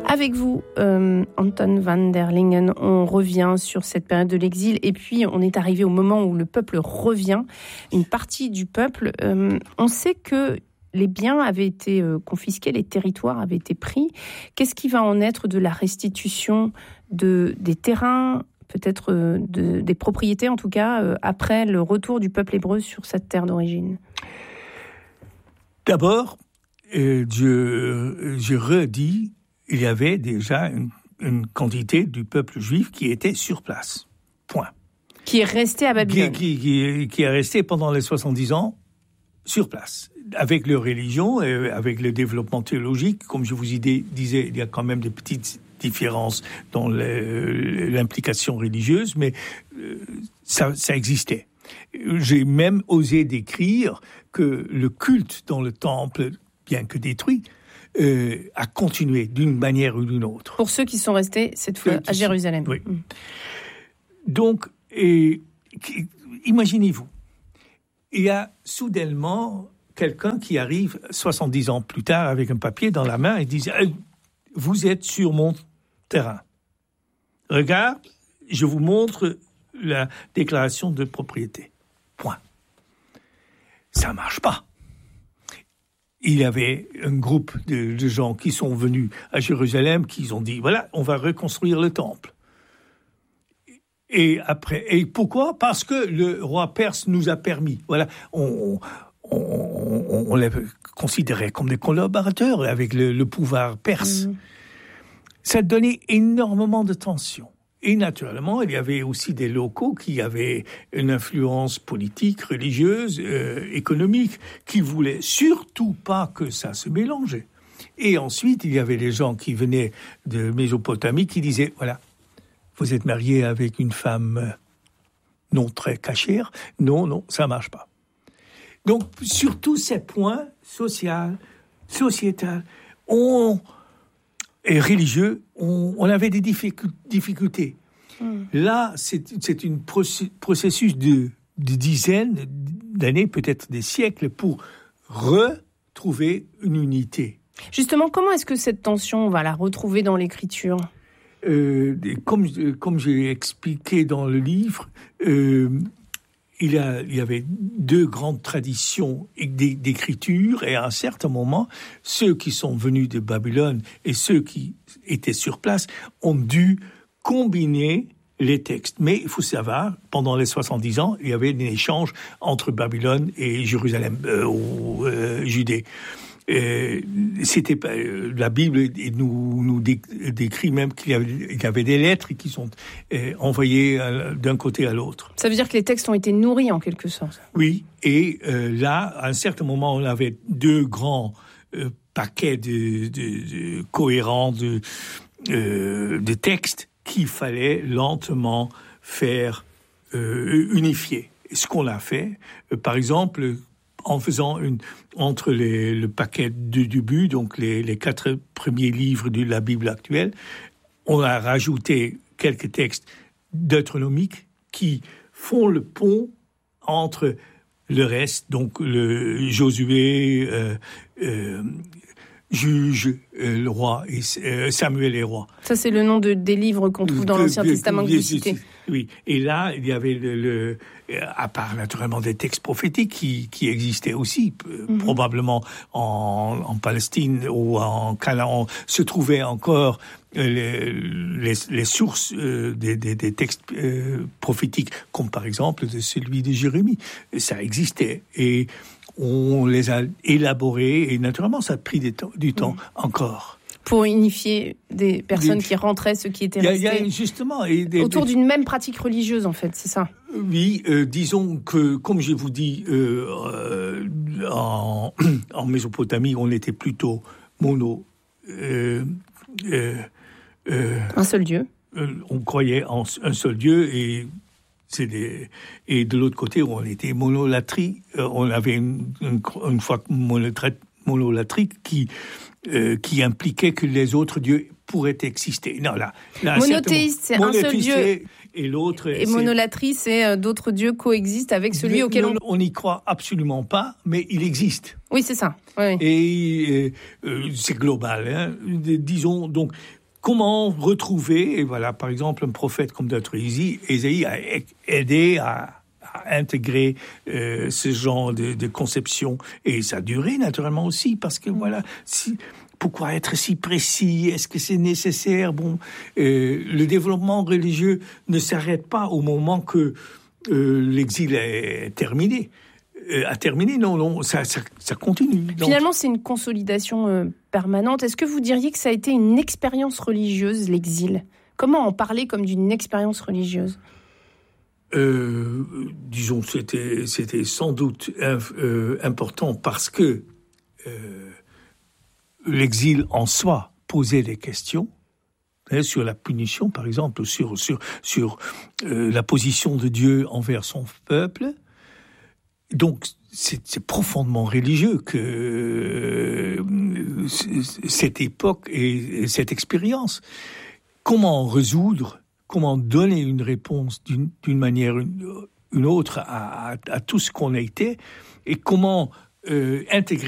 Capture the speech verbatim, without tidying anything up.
Avec vous, euh, Anton van der Lingen, on revient sur cette période de l'exil et puis on est arrivé au moment où le peuple revient, une partie du peuple. Euh, on sait que les biens avaient été euh, confisqués, les territoires avaient été pris. Qu'est-ce qui va en être de la restitution de, des terrains, peut-être euh, de, des propriétés en tout cas, euh, après le retour du peuple hébreu sur cette terre d'origine ? D'abord, euh, je, je redis, il y avait déjà une, une quantité du peuple juif qui était sur place. Point. Qui est resté à Babylone. Qui, qui, qui, qui est resté pendant les soixante-dix ans sur place. Avec leur religion, et avec le développement théologique, comme je vous disais, il y a quand même des petites différences dans les, l'implication religieuse, mais ça, ça existait. J'ai même osé décrire que le culte dans le temple, bien que détruit, euh, a continué d'une manière ou d'une autre. Pour ceux qui sont restés, cette fois, à Jérusalem. Oui. Mmh. Donc, et, imaginez-vous, il y a soudainement quelqu'un qui arrive soixante-dix ans plus tard avec un papier dans la main et dit hey, « Vous êtes sur mon terrain. Regarde, je vous montre la déclaration de propriété. » Point. Ça ne marche pas. Il y avait un groupe de, de gens qui sont venus à Jérusalem, qui ont dit « Voilà, on va reconstruire le temple. » Et après, et pourquoi ? Parce que le roi perse nous a permis. Voilà, on, on, on, on les considérait comme des collaborateurs avec le, le pouvoir perse. Mmh. Ça donnait énormément de tension. Et naturellement, il y avait aussi des locaux qui avaient une influence politique, religieuse, euh, économique, qui voulaient surtout pas que ça se mélangeait. Et ensuite, il y avait des gens qui venaient de Mésopotamie qui disaient, voilà, vous êtes marié avec une femme non très cachère. Non, non, ça marche pas. Donc, sur tous ces points, social, sociétal, on... et religieux, on, on avait des difficultés. Mmh. Là, c'est, c'est un processus de, de dizaines d'années, peut-être des siècles, pour retrouver une unité. Justement, comment est-ce que cette tension, on va la retrouver dans l'écriture ? euh, comme, comme j'ai expliqué dans le livre, euh, il, a, il y avait deux grandes traditions d'écriture, et à un certain moment, ceux qui sont venus de Babylone et ceux qui étaient sur place ont dû combiner les textes. Mais il faut savoir, pendant les soixante-dix ans, il y avait un échange entre Babylone et Jérusalem, euh, ou euh, Judée. Euh, c'était pas, euh, la Bible nous, nous dé, décrit même qu'il y, avait, il y avait des lettres qui sont euh, envoyées euh, d'un côté à l'autre. Ça veut dire que les textes ont été nourris en quelque sorte. Oui, et euh, là, à un certain moment, on avait deux grands euh, paquets de, de, de cohérents de, euh, de textes qu'il fallait lentement faire euh, unifier. Ce qu'on a fait, euh, par exemple, en faisant une, entre les, le paquet de début, donc les, les quatre premiers livres de la Bible actuelle, on a rajouté quelques textes deutéronomiques qui font le pont entre le reste, donc le Josué, euh, euh, Juge, euh, le roi, et euh, Samuel et roi. Ça, c'est le nom de, des livres qu'on trouve dans que, l'Ancien que, Testament que vous citez. Oui, et là, il y avait le, le à part naturellement des textes prophétiques qui, qui existaient aussi, mm-hmm. probablement en, en Palestine ou en Canaan, se trouvaient encore les, les, les sources euh, des, des, des textes euh, prophétiques, comme par exemple de celui de Jérémie. Ça existait, et on les a élaborés, et naturellement, ça a pris des temps, du temps mmh. encore. Pour unifier des personnes des... qui rentraient, ceux qui étaient restés. Il y a, il y a justement, et des, autour des... d'une même pratique religieuse, en fait, c'est ça. Oui, euh, disons que, comme je vous dis, euh, euh, en, en Mésopotamie, on était plutôt mono. Euh, euh, euh, un seul Dieu. Euh, on croyait en un seul Dieu, et c'est des, et de l'autre côté, on était monolatrie. Euh, on avait une, une, une foi monolatrie qui Euh, qui impliquait que les autres dieux pourraient exister. Non, là, là monothéiste, c'est un seul dieu. Et l'autre. Et c'est... monolatrie, c'est euh, d'autres dieux coexistent avec celui mais, auquel on. On n'y croit absolument pas, mais il existe. Oui, c'est ça. Oui. Et euh, euh, c'est global. Hein. Disons donc, comment retrouver, et voilà, par exemple, un prophète comme d'autres, Ésaïe a aidé à, à intégrer euh, ce genre de, de conception, et ça a duré naturellement aussi, parce que voilà, si, pourquoi être si précis? Est-ce que c'est nécessaire? Bon, euh, le développement religieux ne s'arrête pas au moment que euh, l'exil est terminé. Euh, a terminé, non, non, ça, ça, ça continue. Donc. Finalement, c'est une consolidation euh, permanente. Est-ce que vous diriez que ça a été une expérience religieuse, l'exil? Comment en parler comme d'une expérience religieuse? euh, Disons, c'était, c'était sans doute euh, important parce que euh, l'exil en soi posait des questions hein, sur la punition, par exemple, sur, sur, sur euh, la position de Dieu envers son peuple. Donc, c'est, c'est profondément religieux que euh, cette époque et, et cette expérience. Comment résoudre, comment donner une réponse d'une, d'une manière ou une, une autre à, à, à tout ce qu'on a été, et comment euh, intégrer